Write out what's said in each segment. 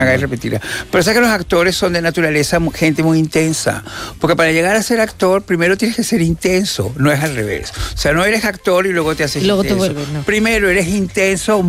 y repetirla. Pero sabes que los actores son de naturaleza gente muy intensa, porque para llegar a ser actor primero tienes que ser intenso, no es al revés. O sea, no eres actor y luego te haces luego intenso. Te vuelves, ¿no? Primero eres intenso,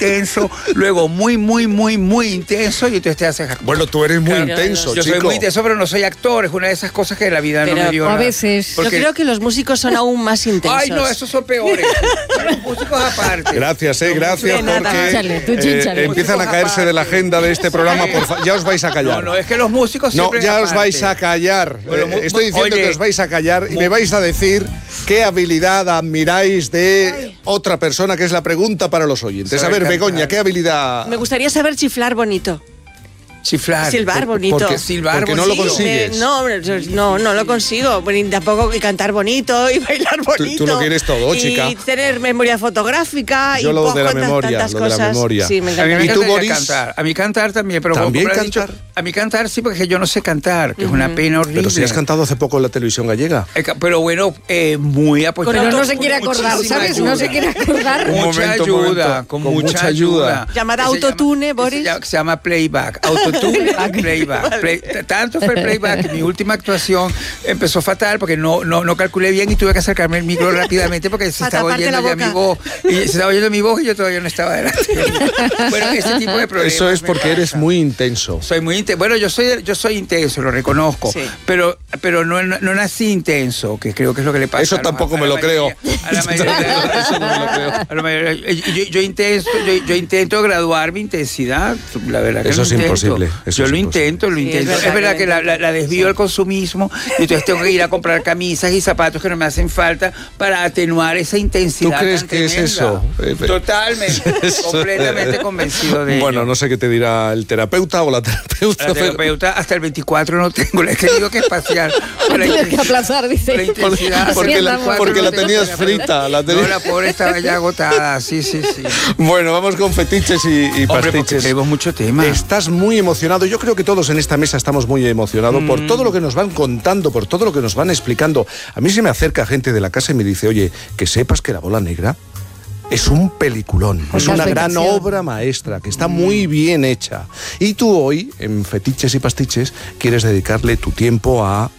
luego muy intenso y entonces te haces actor. Bueno, tú eres muy intenso, Yo chico. soy muy intenso, pero no soy actor. Es una de esas cosas que la vida no me dio. A veces. Porque... Yo creo que los músicos son aún más intensos. Ay, no, esos son peores. Los músicos aparte. Gracias, gracias, porque Tú chínchale. empiezan a caerse de la agenda de este programa. Ya os vais a callar. No, es que los músicos siempre ya os aparte. vais a callar. Bueno, estoy diciendo oye, que os vais a callar y me vais a decir qué habilidad admiráis de otra persona, que es la pregunta para los oyentes. A ver, Begoña, ¿qué habilidad? Me gustaría saber chiflar bonito. Chiflar. Silbar bonito. Porque no lo consigues. No lo consigo. Bueno, y tampoco y cantar bonito y bailar bonito. Tú lo quieres todo, chica. Y tener memoria fotográfica. Yo y lo de la memoria, tantas lo de la cosas. memoria. Sí, me A mí encanta. me ¿Y tú, encantaría Boris? cantar. A mí cantar también, pero ¿También como has cantar? dicho, a mí cantar sí, porque yo no sé cantar, que es una pena horrible. Pero si has cantado hace poco en la televisión gallega. Pero bueno, muy apoyado. Pero no se quiere acordar, ¿sabes? No se quiere acordar. Mucha ayuda, con mucha ayuda. Llamada autotune, Boris. Se llama playback. Autotune y playback. Tanto fue el playback que mi última actuación empezó fatal porque no calculé bien y tuve que acercarme al micro rápidamente porque se estaba oyendo ya mi voz. Y se estaba oyendo mi voz y yo todavía no estaba delante. Bueno, ese tipo de problemas. Eso es porque eres muy intenso. Soy muy intenso. Bueno, yo soy intenso, lo reconozco. Sí. Pero no nací intenso, que creo que es lo que le pasa. Eso tampoco me lo creo. A la mayoría. Eso no me lo creo. A la mayoría. Yo intento graduar mi intensidad. La verdad que Eso es imposible. Yo lo intento. Es verdad que la desvío al consumismo y entonces tengo que ir a comprar camisas y zapatos que no me hacen falta para atenuar esa intensidad. ¿Tú crees tan que es tremenda. eso? Totalmente. Completamente convencido de ello. Bueno, no sé qué te dirá el terapeuta o la terapeuta. La terapeuta hasta el 24 no tengo, le he tenido que espaciar. Tienes que aplazar, dice. La intensidad. Porque la no tenías tengo frita. No, la pobre estaba ya agotada, sí. Bueno, vamos con fetiches y Hombre, porque pastiches. tenemos mucho tema. Estás muy emocionado. Yo creo que todos en esta mesa estamos muy emocionados por todo lo que nos van contando, por todo lo que nos van explicando. A mí se me acerca gente de la casa y me dice, oye, que sepas que La Bola Negra es un peliculón, es una gran obra maestra, que está muy bien hecha. Y tú hoy, en Fetiches y Pastiches, quieres dedicarle tu tiempo a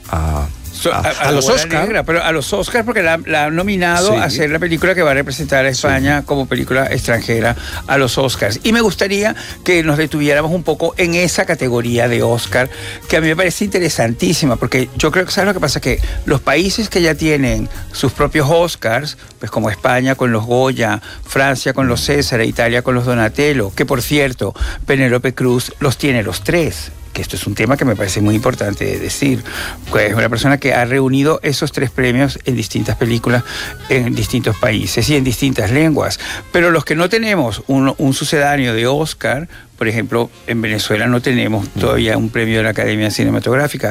los Oscars. Pero a los Oscars porque la han nominado a ser la película que va a representar a España como película extranjera a los Oscars. Y me gustaría que nos detuviéramos un poco en esa categoría de Oscar, que a mí me parece interesantísima, porque yo creo que, ¿sabes lo que pasa? Que los países que ya tienen sus propios Oscars, pues como España con los Goya, Francia con los César, Italia con los Donatello, que por cierto, Penélope Cruz los tiene los tres. Que esto es un tema que me parece muy importante decir, pues es una persona que ha reunido esos tres premios en distintas películas, en distintos países y en distintas lenguas. Pero los que no tenemos un sucedáneo de Oscar, por ejemplo, en Venezuela no tenemos todavía un premio de la Academia Cinematográfica,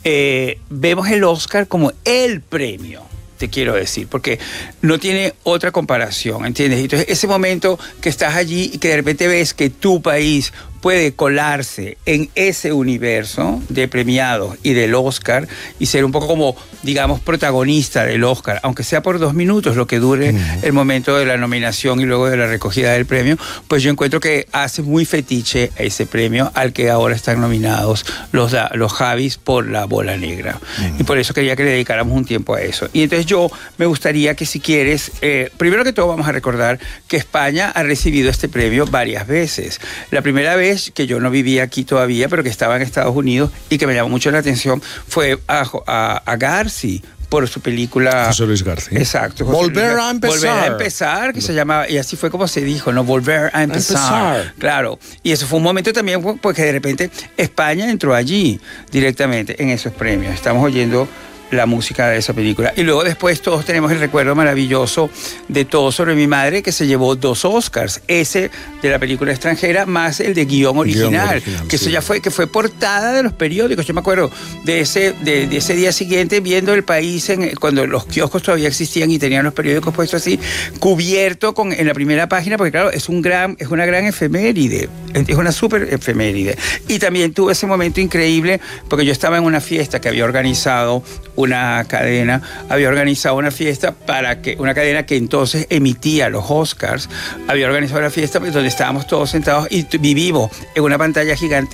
vemos el Oscar como el premio. Te quiero decir, porque no tiene otra comparación, ¿entiendes? Entonces, ese momento que estás allí y que de repente ves que tu país puede colarse en ese universo de premiados y del Oscar y ser un poco como, digamos, protagonista del Oscar, aunque sea por 2 minutos lo que dure el momento de la nominación y luego de la recogida del premio, pues yo encuentro que hace muy fetiche a ese premio al que ahora están nominados los Javis por La Bola Negra. Y por eso quería que le dedicáramos un tiempo a eso. Y entonces yo me gustaría que, si quieres, primero que todo vamos a recordar que España ha recibido este premio varias veces. La primera vez que yo no vivía aquí todavía, pero que estaba en Estados Unidos y que me llamó mucho la atención fue a Garci por su película José Luis García. Exacto. Volver a empezar. Volver a empezar, que se llamaba, y así fue como se dijo, ¿no? Volver a empezar. Claro. Y eso fue un momento también porque de repente España entró allí directamente en esos premios. Estamos oyendo la música de esa película. Y luego después todos tenemos el recuerdo maravilloso de Todo sobre mi madre, que se llevó 2 Oscars. Ese de la película extranjera más el de guión original, que eso ya fue portada de los periódicos. Yo me acuerdo de ese día siguiente viendo El País cuando los kioscos todavía existían y tenían los periódicos puestos así, cubierto en la primera página, porque claro, es una gran efeméride. Es una súper efeméride. Y también tuve ese momento increíble porque yo estaba en una fiesta que había organizado una cadena había organizado una fiesta una cadena que entonces emitía los Oscars, había organizado una fiesta donde estábamos todos sentados y vivimos en una pantalla gigante